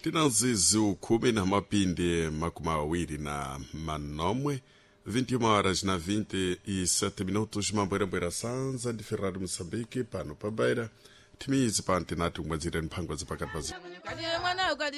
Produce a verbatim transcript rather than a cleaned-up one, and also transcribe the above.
Tinazizu kumi na mapindi makumi mawili na manomwe vinte e uma horas na vinte e sete minutos mambwera sanza de Ferrado Moçambique pano pa Beira timizi pa antenati umwazireni phangwa zipakati pa